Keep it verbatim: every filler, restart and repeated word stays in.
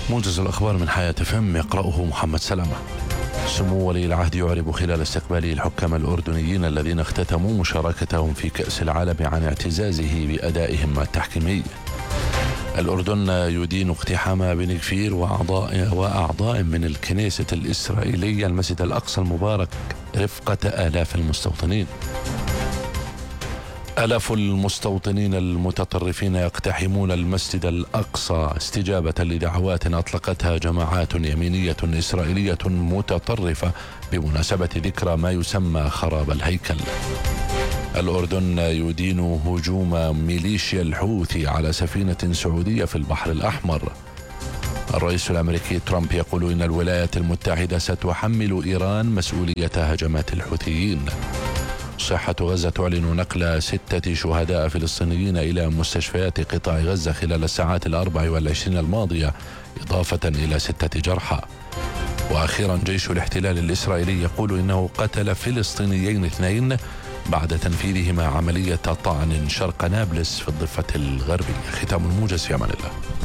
موجز الأخبار من حياة فم يقرأه محمد سلامة. سمو ولي العهد يعرب خلال استقباله الحكام الأردنيين الذين اختتموا مشاركتهم في كأس العالم عن اعتزازه بأدائهم التحكيمي. الأردن يدين اقتحام بن كفير وأعضاء وأعضاء من الكنيسة الإسرائيلية المسجد الأقصى المبارك رفقة آلاف المستوطنين. آلاف المستوطنين المتطرفين يقتحمون المسجد الأقصى استجابة لدعوات أطلقتها جماعات يمينية إسرائيلية متطرفة بمناسبة ذكرى ما يسمى خراب الهيكل. الأردن يدين هجوم ميليشيا الحوثي على سفينة سعودية في البحر الأحمر. الرئيس الأمريكي ترامب يقول إن الولايات المتحدة ستحمل إيران مسؤولية هجمات الحوثيين. صحة غزة تعلن نقل ستة شهداء فلسطينيين إلى مستشفيات قطاع غزة خلال الساعات الأربع والعشرين الماضية إضافة إلى ستة جرحى. وأخيرا جيش الاحتلال الإسرائيلي يقول إنه قتل فلسطينيين اثنين بعد تنفيذهما عملية طعن شرق نابلس في الضفة الغربية. ختام الموجز، في أمان الله.